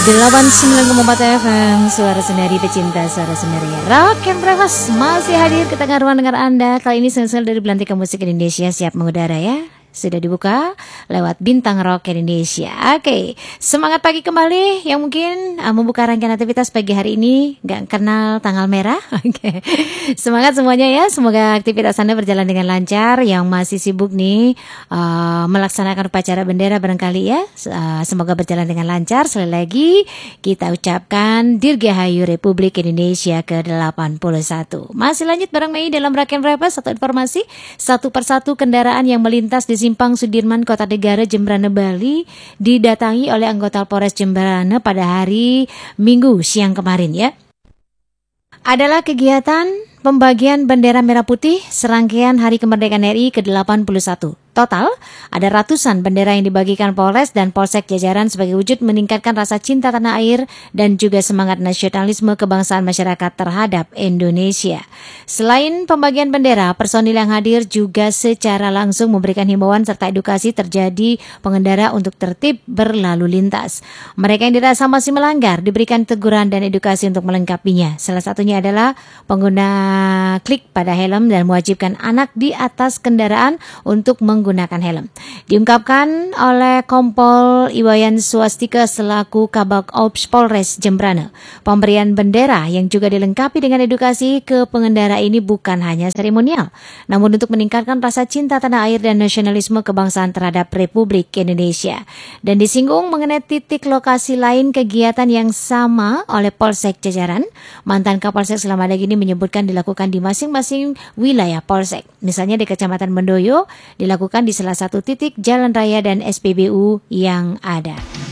89,4 FM, suara sendiri pecinta suara sendiri. Rock and Breakfast masih hadir ke tengah ruang dengar Anda. Kali ini sensel dari Belantika Musik Indonesia siap mengudara ya. Sudah dibuka lewat Bintang Rock Indonesia. Oke, semangat pagi kembali yang mungkin membuka rangkaian aktivitas pagi hari ini gak kenal tanggal merah. Oke, semangat semuanya ya. Semoga aktivitas Anda berjalan dengan lancar. Yang masih sibuk nih melaksanakan upacara bendera barangkali ya, semoga berjalan dengan lancar. Sekali lagi kita ucapkan Dirgahayu Republik Indonesia ke-81. Masih lanjut bareng Mei dalam Rock and Breakfast. Satu informasi, satu persatu kendaraan yang melintas di Simpang Sudirman, Kota Negara, Jembrana, Bali didatangi oleh anggota Polres Jembrana pada hari Minggu siang kemarin ya. Adalah kegiatan pembagian bendera merah putih serangkaian Hari Kemerdekaan RI ke-81. Total, ada ratusan bendera yang dibagikan Polres dan Polsek jajaran sebagai wujud meningkatkan rasa cinta tanah air dan juga semangat nasionalisme kebangsaan masyarakat terhadap Indonesia. Selain pembagian bendera, personil yang hadir juga secara langsung memberikan himbauan serta edukasi terjadi pengendara untuk tertib berlalu lintas. Mereka yang dirasa masih melanggar diberikan teguran dan edukasi untuk melengkapinya. Salah satunya adalah pengguna klik pada helm dan mewajibkan anak di atas kendaraan untuk menggunakan helm. Diungkapkan oleh Kompol Iwayan Swastika selaku Kabak Ops Polres Jembrana. Pemberian bendera yang juga dilengkapi dengan edukasi ke pengendara ini bukan hanya seremonial, namun untuk meningkatkan rasa cinta tanah air dan nasionalisme kebangsaan terhadap Republik Indonesia. Dan disinggung mengenai titik lokasi lain kegiatan yang sama oleh Polsek jajaran, mantan Kapolsek Slamet ini menyebutkan dilakukan di masing-masing wilayah Polsek. Misalnya di Kecamatan Mendoyo dilakukan di salah satu titik jalan raya dan SPBU yang ada.